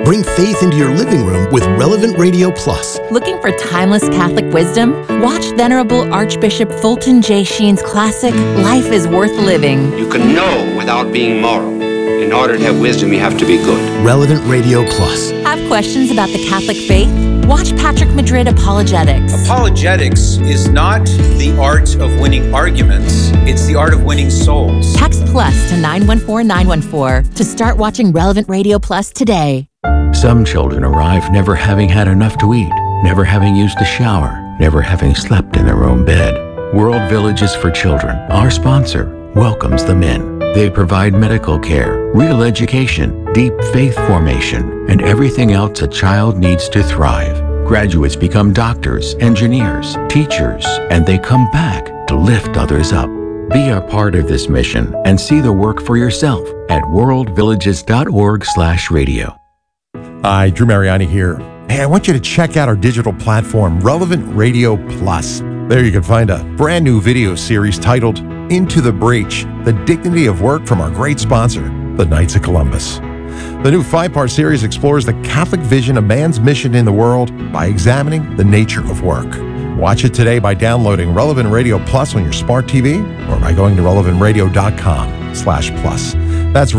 Bring faith into your living room with Relevant Radio Plus. Looking for timeless Catholic wisdom? Watch Venerable Archbishop Fulton J. Sheen's classic, Life is Worth Living. You can know without being moral. In order to have wisdom, you have to be good. Relevant Radio Plus. Have questions about the Catholic faith? Watch Patrick Madrid Apologetics. Apologetics is not the art of winning arguments. It's the art of winning souls. Text plus to 914-914 to start watching Relevant Radio Plus today. Some children arrive never having had enough to eat, never having used a shower, never having slept in their own bed. World Villages for Children, our sponsor, welcomes them in. They provide medical care, real education, deep faith formation, and everything else a child needs to thrive. Graduates become doctors, engineers, teachers, and they come back to lift others up. Be a part of this mission and see the work for yourself at worldvillages.org/radio. Hi, Drew Mariani here. Hey, I want you to check out our digital platform, Relevant Radio Plus. There you can find a brand new video series titled Into the Breach, The Dignity of Work from our great sponsor, the Knights of Columbus. The new 5-part series explores the Catholic vision of man's mission in the world by examining the nature of work. Watch it today by downloading Relevant Radio Plus on your smart TV or by going to relevantradio.com/plus. That's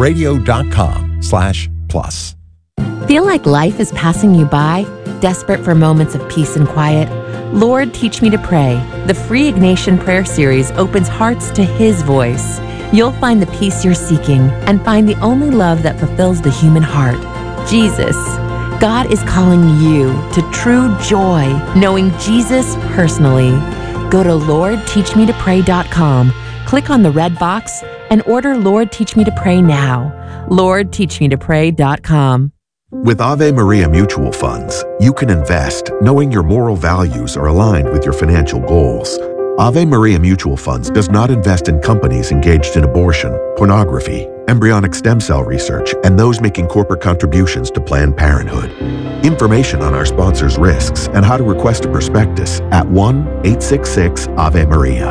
relevantradio.com/plus. Feel like life is passing you by? Desperate for moments of peace and quiet? Lord, Teach Me to Pray. The free Ignatian prayer series opens hearts to His voice. You'll find the peace you're seeking and find the only love that fulfills the human heart, Jesus. God is calling you to true joy, knowing Jesus personally. Go to LordTeachMeToPray.com, click on the red box, and order Lord Teach Me to Pray now. LordTeachMeToPray.com. With Ave Maria Mutual Funds, you can invest knowing your moral values are aligned with your financial goals. Ave Maria Mutual Funds does not invest in companies engaged in abortion, pornography, embryonic stem cell research, and those making corporate contributions to Planned Parenthood. Information on our sponsors' risks and how to request a prospectus at 1-866-AVE-MARIA.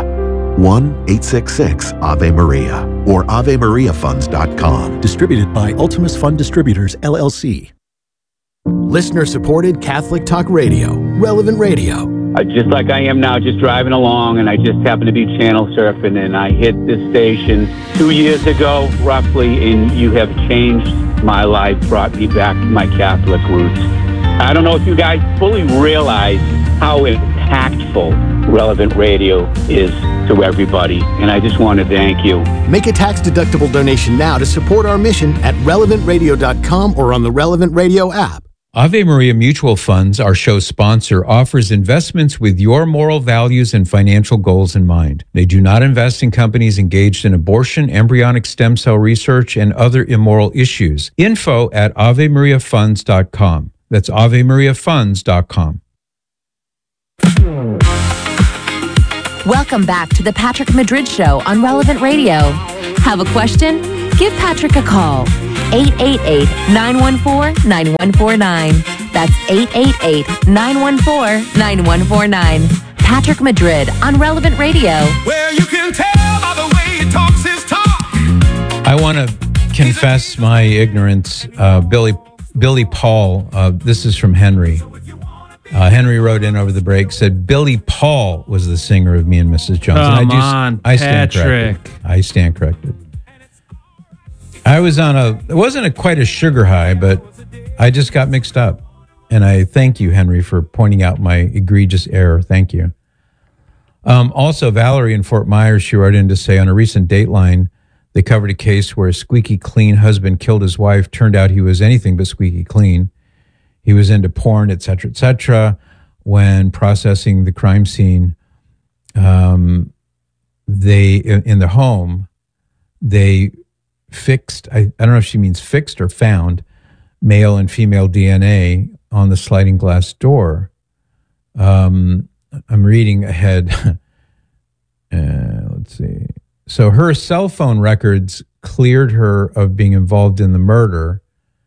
1-866-AVE-MARIA or AveMariaFunds.com. Distributed by Ultimus Fund Distributors, LLC. Listener-supported Catholic Talk Radio, Relevant Radio. Just like I am now, just driving along, and I just happened to be channel surfing, and I hit this station 2 years ago, roughly, and you have changed my life, brought me back to my Catholic roots. I don't know if you guys fully realize how impactful Relevant Radio is to everybody, and I just want to thank you. Make a tax-deductible donation now to support our mission at relevantradio.com or on the Relevant Radio app. Ave Maria Mutual Funds, our show sponsor, offers investments with your moral values and financial goals in mind. They do not invest in companies engaged in abortion, embryonic stem cell research, and other immoral issues. Info at AveMariaFunds.com. That's AveMariaFunds.com. Welcome back to the Patrick Madrid Show on Relevant Radio. Have a question? Give Patrick a call. 888-914-9149. That's 888-914-9149. Patrick Madrid on Relevant Radio. Well, you can tell by the way he talks his talk. I want to confess my ignorance. Billy Paul, this is from Henry. Henry wrote in over the break, said Billy Paul was the singer of Me and Mrs. Jones. Come and on, I stand Patrick. corrected. I stand corrected. I was it wasn't quite a sugar high, but I just got mixed up. And I thank you, Henry, for pointing out my egregious error. Thank you. Also, Valerie in Fort Myers, she wrote in to say on a recent Dateline, they covered a case where a squeaky clean husband killed his wife. Turned out he was anything but squeaky clean. He was into porn, et cetera, et cetera. When processing the crime scene, in the home, they fixed, I don't know if she means fixed or found, male and female DNA on the sliding glass door. I'm reading ahead. Let's see. So her cell phone records cleared her of being involved in the murder.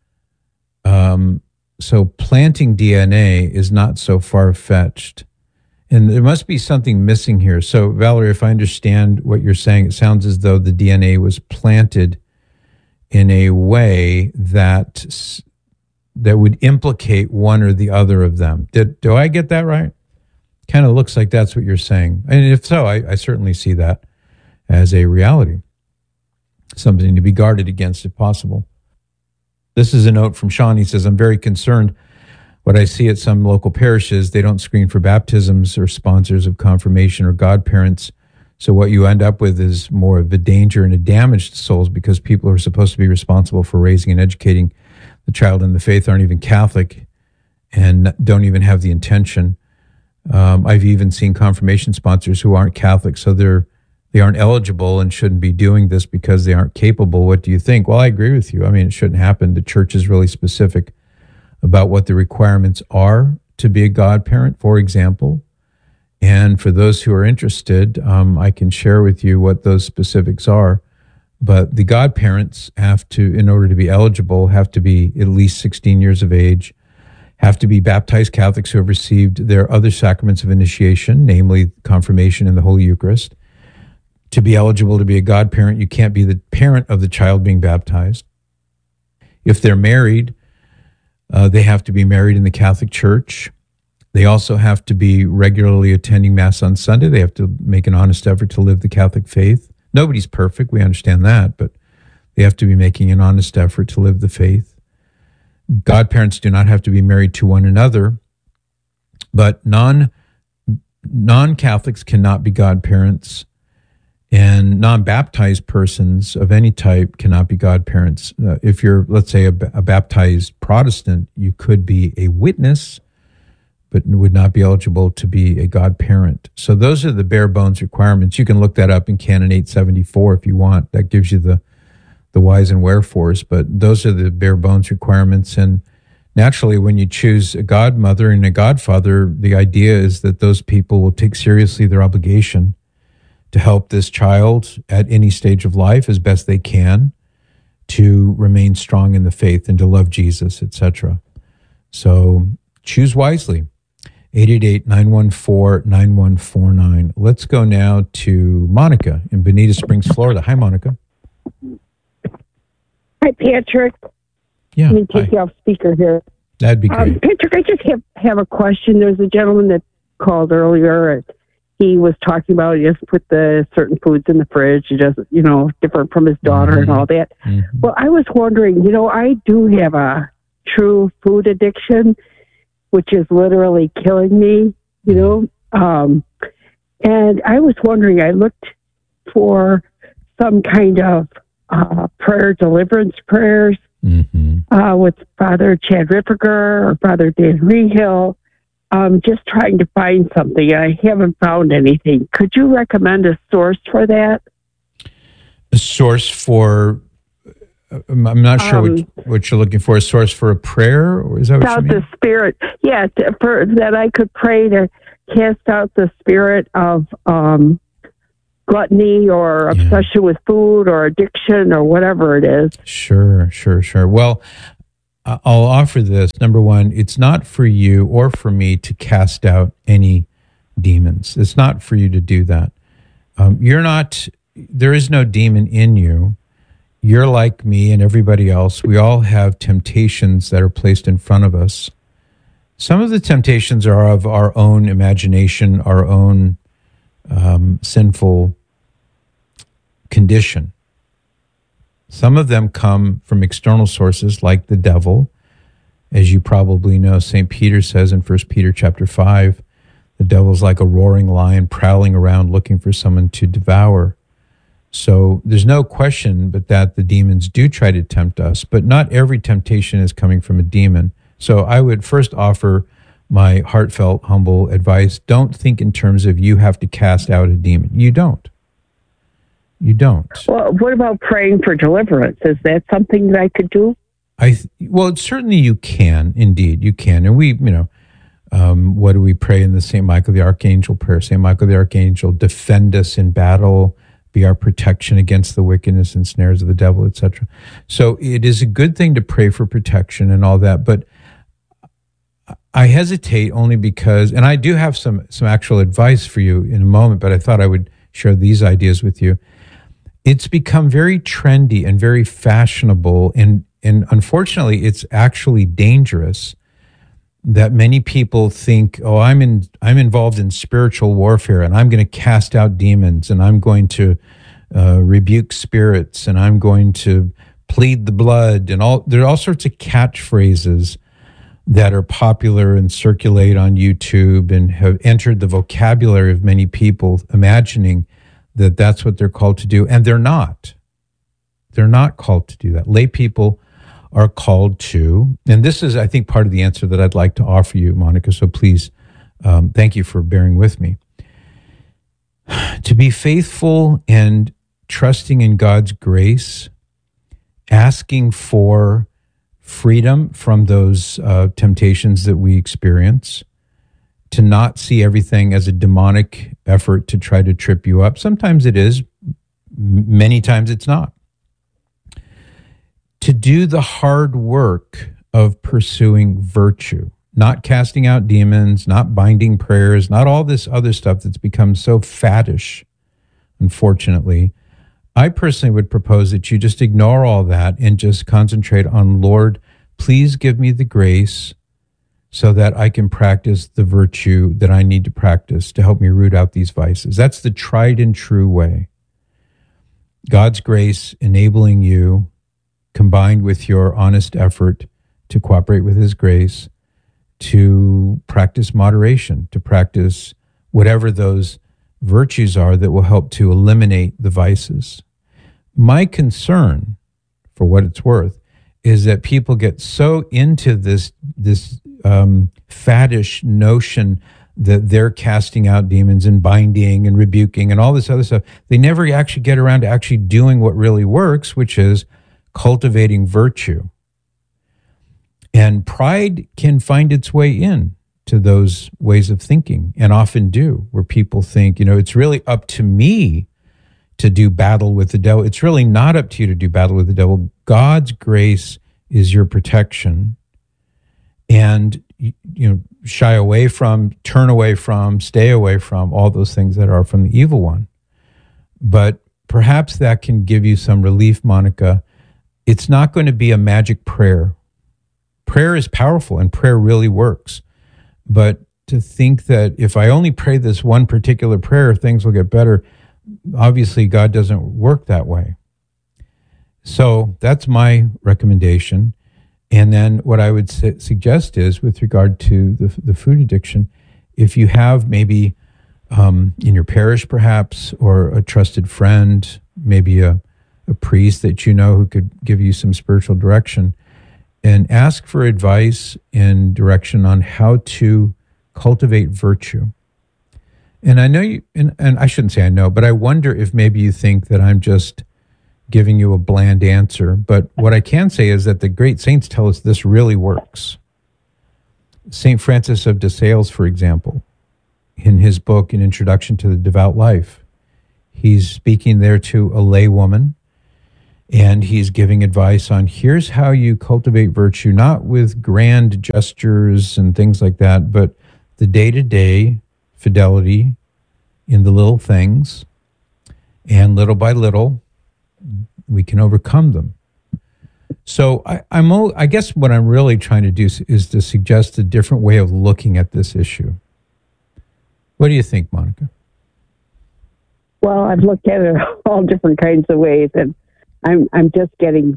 So planting DNA is not so far-fetched. And there must be something missing here. So, Valerie, if I understand what you're saying, it sounds as though the DNA was planted in a way that that would implicate one or the other of them. Do I get that right? Kind of looks like that's what you're saying. And if so, I certainly see that as a reality, something to be guarded against if possible. This is a note from Sean. He says, I'm very concerned what I see at some local parishes. They don't screen for baptisms or sponsors of confirmation or godparents. So what you end up with is more of a danger and a damage to souls, because people who are supposed to be responsible for raising and educating the child in the faith aren't even Catholic and don't even have the intention. I've even seen confirmation sponsors who aren't Catholic, so they aren't eligible and shouldn't be doing this because they aren't capable. What do you think? Well, I agree with you. I mean, it shouldn't happen. The church is really specific about what the requirements are to be a godparent, for example. And for those who are interested, I can share with you what those specifics are. But the godparents have to, in order to be eligible, have to be at least 16 years of age, have to be baptized Catholics who have received their other sacraments of initiation, namely confirmation and the Holy Eucharist. To be eligible to be a godparent, you can't be the parent of the child being baptized. If they're married, they have to be married in the Catholic Church. They also have to be regularly attending Mass on Sunday. They have to make an honest effort to live the Catholic faith. Nobody's perfect, we understand that, but they have to be making an honest effort to live the faith. Godparents do not have to be married to one another, but non-Catholics cannot be godparents, and non-baptized persons of any type cannot be godparents. If you're, let's say, a baptized Protestant, you could be a witness, but would not be eligible to be a godparent. So those are the bare bones requirements. You can look that up in Canon 874 if you want. That gives you the whys and wherefores, but those are the bare bones requirements. And naturally, when you choose a godmother and a godfather, the idea is that those people will take seriously their obligation to help this child at any stage of life as best they can to remain strong in the faith and to love Jesus, etc. So choose wisely. 888-914-9149. Let's go now to Monica in Bonita Springs, Florida. Hi, Monica. Hi, Patrick. Yeah. Let me take you off speaker here. That'd be great. Patrick, I just have a question. There's a gentleman that called earlier. And he was talking about he just put the certain foods in the fridge. He doesn't, different from his daughter and all that. Mm-hmm. Well, I was wondering, I do have a true food addiction, which is literally killing me, and I was wondering, I looked for some kind of deliverance prayers with Father Chad Ripperger or Father Dan Rehill, just trying to find something. I haven't found anything. Could you recommend a source for that? A source for... I'm not sure what you're looking for. A source for a prayer, or is that what you mean? The spirit, yeah, for that I could pray to cast out the spirit of gluttony or obsession with food or addiction or whatever it is. Sure. Well, I'll offer this. Number one, it's not for you or for me to cast out any demons. It's not for you to do that. There is no demon in you. You're like me and everybody else. We all have temptations that are placed in front of us. Some of the temptations are of our own imagination, our own sinful condition. Some of them come from external sources like the devil. As you probably know, St. Peter says in 1 Peter chapter 5, the devil's like a roaring lion prowling around looking for someone to devour. So there's no question but that the demons do try to tempt us, but not every temptation is coming from a demon. So I would first offer my heartfelt, humble advice. Don't think in terms of you have to cast out a demon. You don't. Well, what about praying for deliverance? Is that something that I could do? Well, certainly you can. Indeed, you can. And we, what do we pray in the St. Michael the Archangel prayer? St. Michael the Archangel, defend us in battle, be our protection against the wickedness and snares of the devil, etc. So it is a good thing to pray for protection and all that, but I hesitate only because, and I do have some actual advice for you in a moment, but I thought I would share these ideas with you. It's become very trendy and very fashionable, and And unfortunately, it's actually dangerous that many people think, oh, I'm involved in spiritual warfare, and I'm going to cast out demons, and I'm going to rebuke spirits, and I'm going to plead the blood, and there are all sorts of catchphrases that are popular and circulate on YouTube and have entered the vocabulary of many people, imagining that that's what they're called to do, and they're not. They're not called to do that. Lay people are called to, and this is, I think, part of the answer that I'd like to offer you, Monica, so please, thank you for bearing with me. To be faithful and trusting in God's grace, asking for freedom from those temptations that we experience, to not see everything as a demonic effort to try to trip you up. Sometimes it is, many times it's not. To do the hard work of pursuing virtue, not casting out demons, not binding prayers, not all this other stuff that's become so faddish, unfortunately. I personally would propose that you just ignore all that and just concentrate on, Lord, please give me the grace so that I can practice the virtue that I need to practice to help me root out these vices. That's the tried and true way. God's grace enabling you, combined with your honest effort to cooperate with his grace, to practice moderation, to practice whatever those virtues are that will help to eliminate the vices. My concern, for what it's worth, is that people get so into this faddish notion that they're casting out demons and binding and rebuking and all this other stuff. They never actually get around to actually doing what really works, which is cultivating virtue. And pride can find its way in to those ways of thinking, and often do, where people think, it's really up to me to do battle with the devil. It's really not up to you to do battle with the devil. God's grace is your protection. And, shy away from, turn away from, stay away from all those things that are from the evil one. But perhaps that can give you some relief, Monica. It's not going to be a magic prayer. Prayer is powerful and prayer really works. But to think that if I only pray this one particular prayer, things will get better, obviously God doesn't work that way. So that's my recommendation. And then what I would suggest is, with regard to the food addiction, if you have maybe in your parish perhaps, or a trusted friend, maybe a priest that you know who could give you some spiritual direction, and ask for advice and direction on how to cultivate virtue. And I know you, and I shouldn't say I know, but I wonder if maybe you think that I'm just giving you a bland answer. But what I can say is that the great saints tell us this really works. St. Francis of de Sales, for example, in his book, An Introduction to the Devout Life, he's speaking there to a lay woman, and he's giving advice on here's how you cultivate virtue, not with grand gestures and things like that, but the day-to-day fidelity in the little things, and little by little, we can overcome them. So I guess what I'm really trying to do is to suggest a different way of looking at this issue. What do you think, Monica? Well, I've looked at it all different kinds of ways, and I'm just getting